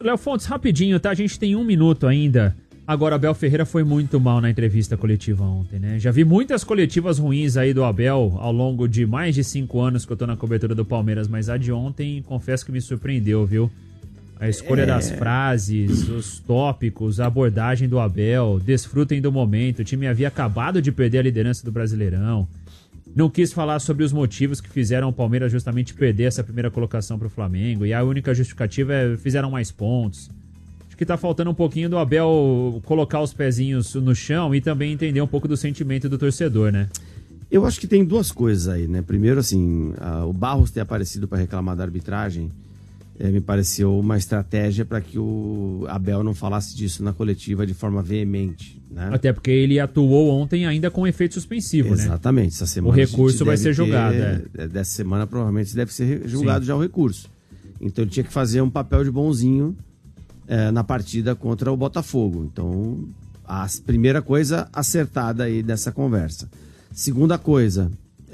Léo Fontes, rapidinho, tá? A gente tem 1 minuto ainda. Agora, Abel Ferreira foi muito mal na entrevista coletiva ontem, né? Já vi muitas coletivas ruins aí do Abel ao longo de mais de 5 anos que eu tô na cobertura do Palmeiras, mas a de ontem, confesso que me surpreendeu, viu? A escolha das frases, os tópicos, a abordagem do Abel, desfrutem do momento, o time havia acabado de perder a liderança do Brasileirão. Não quis falar sobre os motivos que fizeram o Palmeiras justamente perder essa primeira colocação pro Flamengo, e a única justificativa é fizeram mais pontos. Acho que tá faltando um pouquinho do Abel colocar os pezinhos no chão e também entender um pouco do sentimento do torcedor, né? Eu acho que tem duas coisas aí, né? Primeiro, assim, o Barros ter aparecido para reclamar da arbitragem me pareceu uma estratégia para que o Abel não falasse disso na coletiva de forma veemente, né? Até porque ele atuou ontem ainda com efeito suspensivo, né? Exatamente. Essa semana o recurso vai ser julgado. Dessa semana provavelmente deve ser julgado já o recurso. Então ele tinha que fazer um papel de bonzinho na partida contra o Botafogo. Então, a primeira coisa acertada aí dessa conversa. Segunda coisa,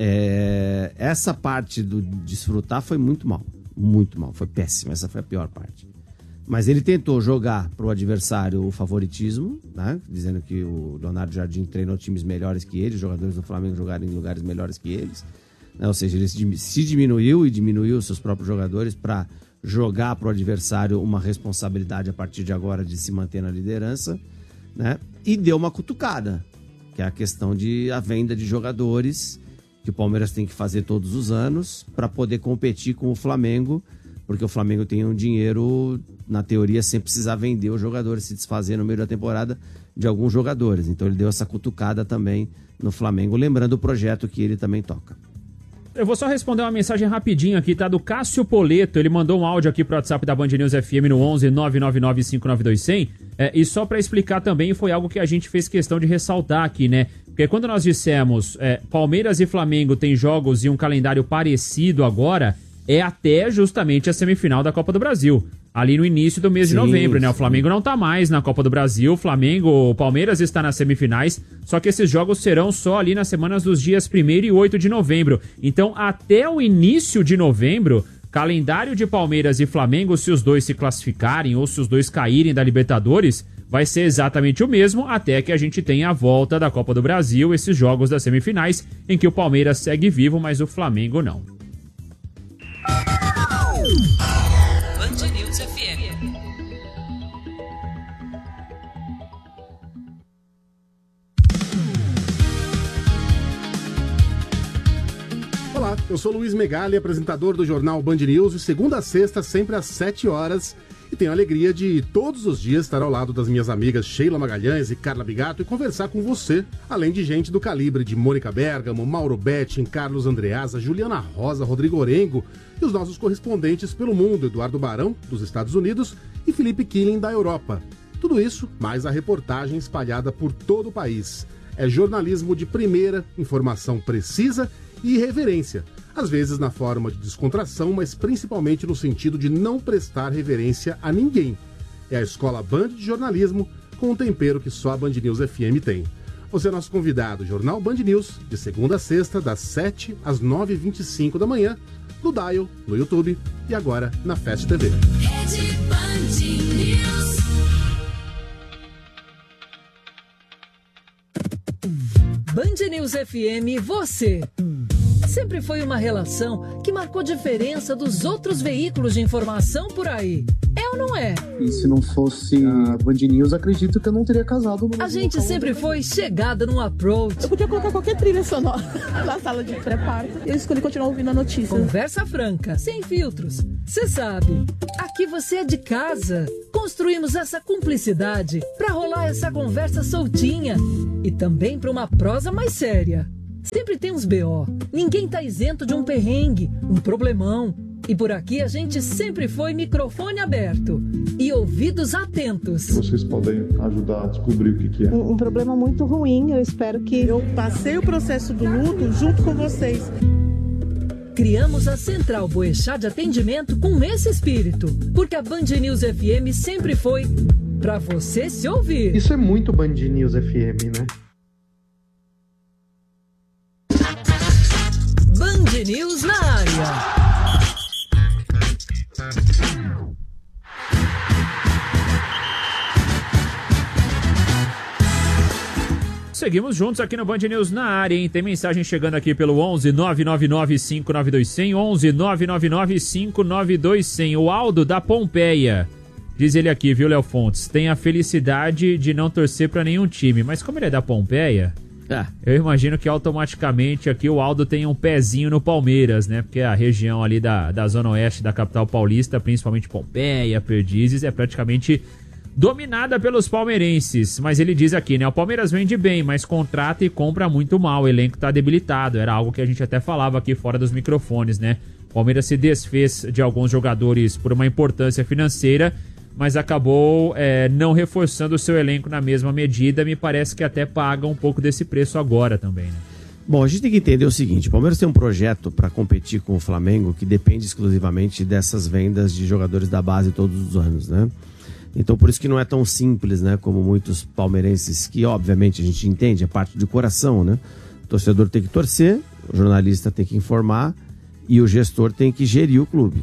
essa parte do desfrutar foi muito mal. Muito mal, foi péssima. Essa foi a pior parte. Mas ele tentou jogar pro adversário o favoritismo, né? Dizendo que o Leonardo Jardim treinou times melhores que ele, os jogadores do Flamengo jogaram em lugares melhores que eles. Né? Ou seja, ele se diminuiu e diminuiu os seus próprios jogadores para jogar pro adversário uma responsabilidade a partir de agora de se manter na liderança, né? E deu uma cutucada, que é a questão de a venda de jogadores que o Palmeiras tem que fazer todos os anos para poder competir com o Flamengo, porque o Flamengo tem um dinheiro, na teoria, sem precisar vender os jogadores, se desfazer no meio da temporada de alguns jogadores. Então ele deu essa cutucada também no Flamengo, lembrando o projeto que ele também toca. Eu vou só responder uma mensagem rapidinho aqui, tá? Do Cássio Poleto. Ele mandou um áudio aqui pro WhatsApp da Band News FM no 11 999 592 100. E só pra explicar também, foi algo que a gente fez questão de ressaltar aqui, né? Porque quando nós dissemos Palmeiras e Flamengo têm jogos e um calendário parecido agora, é até justamente a semifinal da Copa do Brasil. Ali no início do mês de novembro, né? O Flamengo não tá mais na Copa do Brasil, o Palmeiras está nas semifinais, só que esses jogos serão só ali nas semanas dos dias 1º e 8 de novembro. Então, até o início de novembro, calendário de Palmeiras e Flamengo, se os dois se classificarem ou se os dois caírem da Libertadores, vai ser exatamente o mesmo até que a gente tenha a volta da Copa do Brasil, esses jogos das semifinais, em que o Palmeiras segue vivo, mas o Flamengo não. Band News FM. Olá, eu sou Luiz Megali, apresentador do jornal Band News, de segunda a sexta, sempre às 7 horas. E tenho a alegria de todos os dias estar ao lado das minhas amigas Sheila Magalhães e Carla Bigato e conversar com você, além de gente do calibre de Mônica Bergamo, Mauro Betting, Carlos Andreasa, Juliana Rosa, Rodrigo Orengo e os nossos correspondentes pelo mundo, Eduardo Barão, dos Estados Unidos, e Felipe Killing, da Europa. Tudo isso, mais a reportagem espalhada por todo o país. É jornalismo de primeira, informação precisa e irreverência. Às vezes na forma de descontração, mas principalmente no sentido de não prestar reverência a ninguém. É a Escola Band de Jornalismo, com um tempero que só a Band News FM tem. Você é nosso convidado, Jornal Band News, de segunda a sexta, das 7 às 9h25 da manhã, no Dial, no YouTube e agora na Fast TV. Rede Band News. Band News FM, você. Sempre foi uma relação que marcou diferença dos outros veículos de informação por aí. É ou não é? E se não fosse a Band News, acredito que eu não teria casado. A gente sempre foi chegada num approach. Eu podia colocar qualquer trilha sonora na sala de pré-parto. Eu escolhi continuar ouvindo a notícia. Conversa franca, sem filtros. Você sabe, aqui você é de casa. Construímos essa cumplicidade pra rolar essa conversa soltinha. E também pra uma prosa mais séria. Sempre tem uns BO. Ninguém tá isento de um perrengue, um problemão. E por aqui a gente sempre foi microfone aberto e ouvidos atentos. Vocês podem ajudar a descobrir o que é. Um problema muito ruim, eu espero que... Eu passei o processo do luto junto com vocês. Criamos a Central Boechat de atendimento com esse espírito, porque a Band News FM sempre foi pra você se ouvir. Isso é muito Band News FM, né? Band News na área. Seguimos juntos aqui no Band News na área, hein? Tem mensagem chegando aqui pelo 11 999 592 100, 11 999 592 100. O Aldo da Pompeia. Diz ele aqui, viu, Léo Fontes? Tem a felicidade de não torcer pra nenhum time, mas como ele é da Pompeia, eu imagino que automaticamente aqui o Aldo tem um pezinho no Palmeiras, né? Porque a região ali da zona oeste da capital paulista, principalmente Pompeia, Perdizes, é praticamente dominada pelos palmeirenses. Mas ele diz aqui, né? O Palmeiras vende bem, mas contrata e compra muito mal. O elenco tá debilitado. Era algo que a gente até falava aqui fora dos microfones, né? O Palmeiras se desfez de alguns jogadores por uma importância financeira, mas acabou não reforçando o seu elenco na mesma medida. Me parece que até paga um pouco desse preço agora também, né? Bom, a gente tem que entender o seguinte, o Palmeiras tem um projeto para competir com o Flamengo que depende exclusivamente dessas vendas de jogadores da base todos os anos, né? Então por isso que não é tão simples, né, como muitos palmeirenses, que obviamente a gente entende, é parte do coração, né? O torcedor tem que torcer, o jornalista tem que informar e o gestor tem que gerir o clube.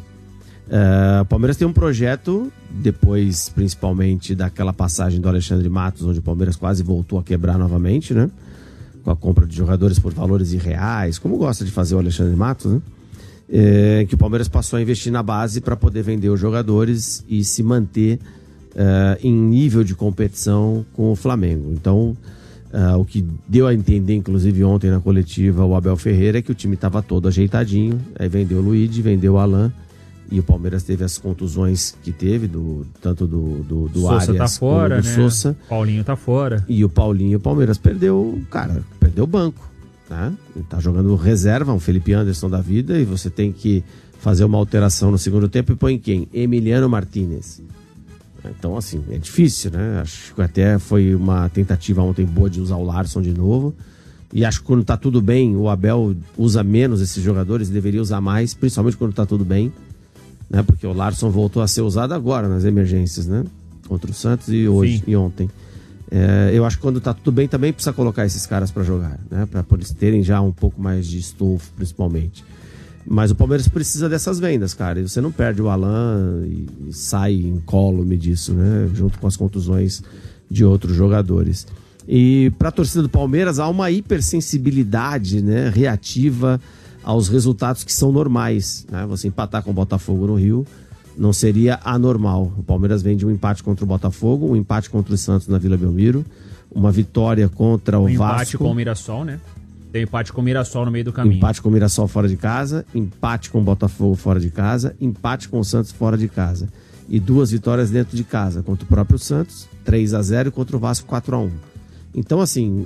O Palmeiras tem um projeto, depois principalmente daquela passagem do Alexandre Matos, onde o Palmeiras quase voltou a quebrar novamente, né? Com a compra de jogadores por valores irreais, como gosta de fazer o Alexandre Matos, né? Que o Palmeiras passou a investir na base para poder vender os jogadores e se manter em nível de competição com o Flamengo. Então, o que deu a entender, inclusive ontem na coletiva, o Abel Ferreira, é que o time estava todo ajeitadinho, aí vendeu o Luigi, vendeu o Alan, e o Palmeiras teve as contusões que teve, tanto do Sousa Arias tá fora, como do né? Sousa. Paulinho tá fora. E o Paulinho, o Palmeiras perdeu o banco, né? Ele tá jogando reserva, um Felipe Anderson da vida, e você tem que fazer uma alteração no segundo tempo e põe quem? Emiliano Martínez. Então, assim, é difícil, né? Acho que até foi uma tentativa ontem boa de usar o Larsson de novo. E acho que quando tá tudo bem, o Abel usa menos esses jogadores, deveria usar mais, principalmente quando tá tudo bem, né? Porque o Larsson voltou a ser usado agora nas emergências, né? Contra o Santos e hoje. Sim. E ontem. Eu acho que quando tá tudo bem também precisa colocar esses caras para jogar, né? Para eles terem já um pouco mais de estofo, principalmente. Mas o Palmeiras precisa dessas vendas, cara. E você não perde o Alan e sai incólume disso, né? Junto com as contusões de outros jogadores. E para a torcida do Palmeiras há uma hipersensibilidade, né, reativa aos resultados que são normais, né? Você empatar com o Botafogo no Rio não seria anormal. O Palmeiras vem de um empate contra o Botafogo, um empate contra o Santos na Vila Belmiro, uma vitória contra o Vasco. Empate com o Mirassol, né? Tem empate com o Mirassol no meio do caminho. Empate com o Mirassol fora de casa, empate com o Botafogo fora de casa, empate com o Santos fora de casa. E 2 vitórias dentro de casa, contra o próprio Santos, 3-0, e contra o Vasco 4-1. Então, assim,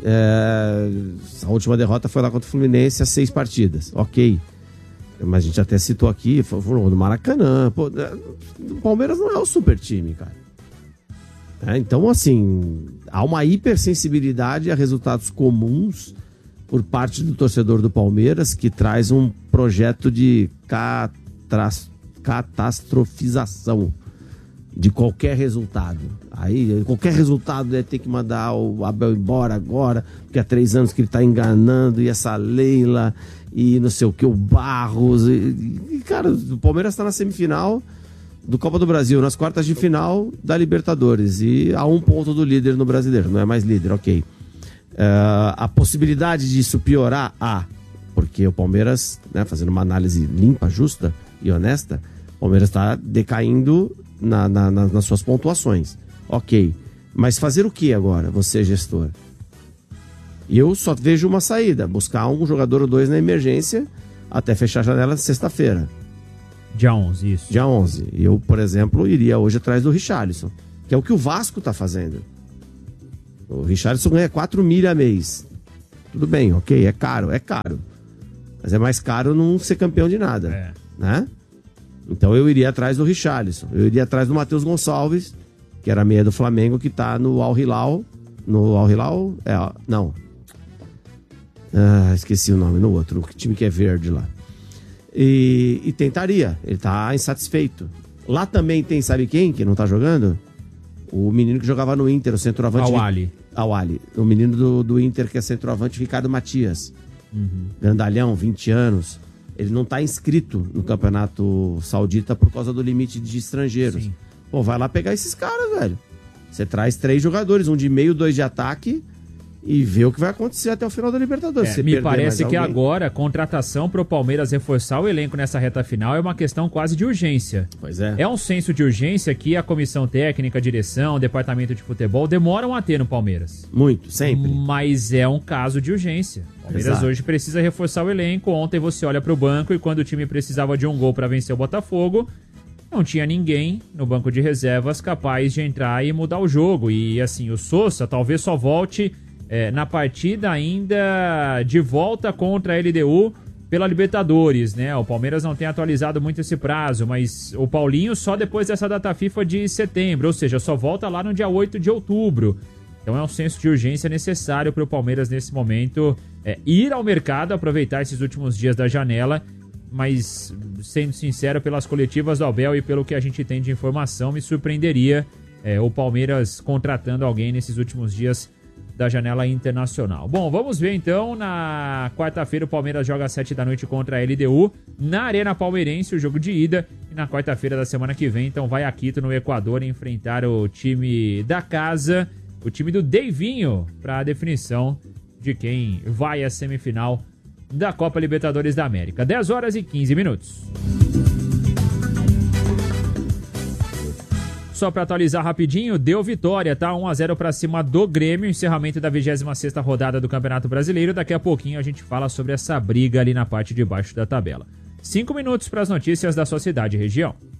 a última derrota foi lá contra o Fluminense, 6 partidas. Ok. Mas a gente até citou aqui, falou no Maracanã. Pô, o Palmeiras não é o super time, cara. Então, assim, há uma hipersensibilidade a resultados comuns por parte do torcedor do Palmeiras, que traz um projeto de catastrofização de qualquer resultado. Aí, qualquer resultado é ter que mandar o Abel embora agora, porque há 3 anos que ele tá enganando, e essa Leila, e não sei o que, o Barros. Cara, o Palmeiras tá na semifinal do Copa do Brasil, nas quartas de final da Libertadores, e a 1 ponto do líder no Brasileiro, não é mais líder, ok. A possibilidade disso piorar, porque o Palmeiras, né, fazendo uma análise limpa, justa e honesta, o Palmeiras está decaindo nas suas pontuações, ok, mas fazer o que agora, você gestor? Eu só vejo uma saída, buscar um jogador ou 2 na emergência até fechar a janela sexta-feira. Dia 11, isso. Dia 11, eu, por exemplo, iria hoje atrás do Richarlison, que é o que o Vasco está fazendo. O Richarlison ganha 4 mil a mês. Tudo bem, ok, é caro. Mas é mais caro não ser campeão de nada, né? Então eu iria atrás do Richarlison. Eu iria atrás do Matheus Gonçalves, que era meia do Flamengo, que tá no Al Hilal. No Al Hilal? Não. Esqueci o nome, no outro. O time que é verde lá. E tentaria. Ele tá insatisfeito. Lá também tem, sabe quem que não tá jogando? O menino que jogava no Inter, o centroavante... Awali. O menino do Inter, que é centroavante, Ricardo Matias. Grandalhão, 20 anos. Ele não tá inscrito no campeonato saudita por causa do limite de estrangeiros. Sim. Pô, vai lá pegar esses caras, velho. Você traz 3 jogadores, um de meio, 2 de ataque, e ver o que vai acontecer até o final da Libertadores. Me parece que agora a contratação para o Palmeiras reforçar o elenco nessa reta final é uma questão quase de urgência. Pois é. É um senso de urgência que a comissão técnica, a direção, o departamento de futebol demoram a ter no Palmeiras. Muito, sempre. Mas é um caso de urgência. O Palmeiras hoje precisa reforçar o elenco. Ontem você olha para o banco e quando o time precisava de um gol para vencer o Botafogo, não tinha ninguém no banco de reservas capaz de entrar e mudar o jogo. E assim, o Sousa talvez só volte na partida ainda de volta contra a LDU pela Libertadores, né? O Palmeiras não tem atualizado muito esse prazo, mas o Paulinho só depois dessa data FIFA de setembro, ou seja, só volta lá no dia 8 de outubro. Então é um senso de urgência necessário para o Palmeiras nesse momento ir ao mercado, aproveitar esses últimos dias da janela, mas sendo sincero, pelas coletivas do Abel e pelo que a gente tem de informação, me surpreenderia o Palmeiras contratando alguém nesses últimos dias da janela internacional. Bom, vamos ver então, na quarta-feira o Palmeiras joga às 7 da noite contra a LDU, na Arena Palmeirense, o jogo de ida, e na quarta-feira da semana que vem, então vai a Quito, no Equador, enfrentar o time da casa, o time do Deivinho, para a definição de quem vai à semifinal da Copa Libertadores da América. 10 horas e 15 minutos. Só para atualizar rapidinho, deu vitória, tá? 1-0 para cima do Grêmio, encerramento da 26ª rodada do Campeonato Brasileiro. Daqui a pouquinho a gente fala sobre essa briga ali na parte de baixo da tabela. 5 minutos para as notícias da sua cidade e região.